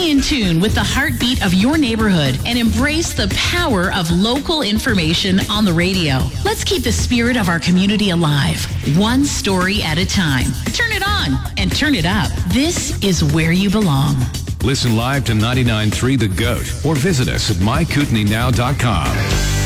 Stay in tune with the heartbeat of your neighborhood and embrace the power of local information on the radio. Let's keep the spirit of our community alive, one story at a time. Turn it on and turn it up. This is where you belong. Listen live to 99.3 The Goat or visit us at mykootenaynow.com.